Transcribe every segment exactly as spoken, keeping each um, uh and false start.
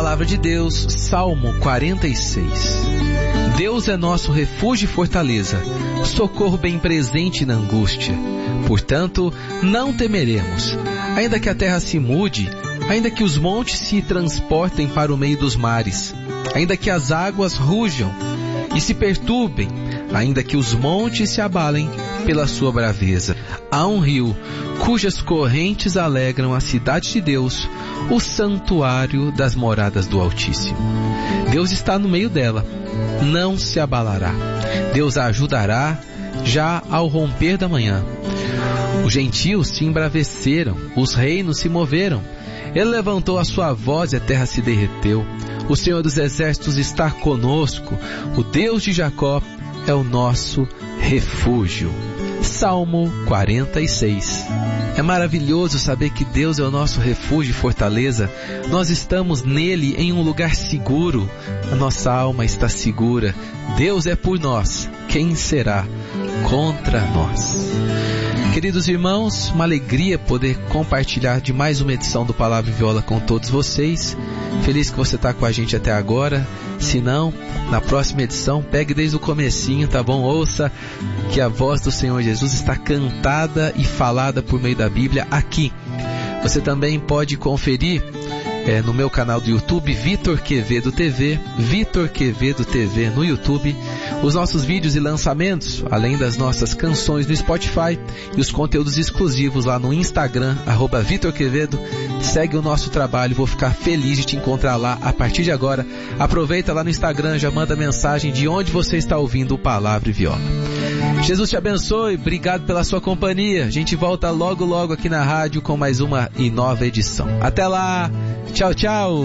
Palavra de Deus, Salmo quarenta e seis. Deus é nosso refúgio e fortaleza, socorro bem presente na angústia. Portanto, não temeremos, ainda que a terra se mude, ainda que os montes se transportem para o meio dos mares, ainda que as águas rujam e se perturbem, ainda que os montes se abalem pela sua braveza. Há um rio cujas correntes alegram a cidade de Deus, o santuário das moradas do Altíssimo. Deus está no meio dela, não se abalará. Deus a ajudará já ao romper da manhã. Os gentios se embraveceram, os reinos se moveram. Ele levantou a sua voz e a terra se derreteu. O Senhor dos exércitos está conosco, o Deus de Jacó é o nosso refúgio. Salmo quarenta e seis. É maravilhoso saber que Deus é o nosso refúgio e fortaleza. Nós estamos nele em um lugar seguro. A nossa alma está segura. Deus é por nós. Quem será contra nós? Queridos irmãos, uma alegria poder compartilhar de mais uma edição do Palavra e Viola com todos vocês. Feliz que você está com a gente até agora. Se não, na próxima edição, pegue desde o comecinho, tá bom? Ouça que a voz do Senhor Jesus está cantada e falada por meio da Bíblia aqui. Você também pode conferir é, no meu canal do YouTube, Vitor Quevedo T V, Vitor Quevedo T V no YouTube, os nossos vídeos e lançamentos, além das nossas canções no Spotify e os conteúdos exclusivos lá no Instagram, arroba Vitor Quevedo. Segue o nosso trabalho, vou ficar feliz de te encontrar lá a partir de agora. Aproveita lá no Instagram, já manda mensagem de onde você está ouvindo o Palavra e Viola. Jesus te abençoe, obrigado pela sua companhia. A gente volta logo logo aqui na rádio com mais uma e nova edição. Até lá, tchau, tchau.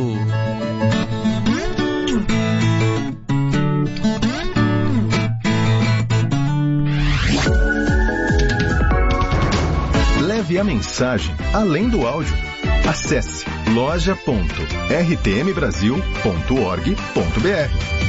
Leve a mensagem além do áudio. Acesse loja ponto r t m brasil ponto org ponto b r.